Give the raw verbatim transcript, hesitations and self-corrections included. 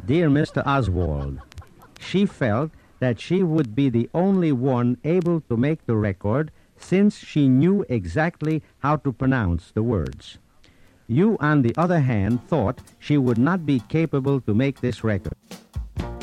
Dear Mister Oswald, she felt that she would be the only one able to make the record since she knew exactly how to pronounce the words. You, on the other hand, thought she would not be capable to make this record.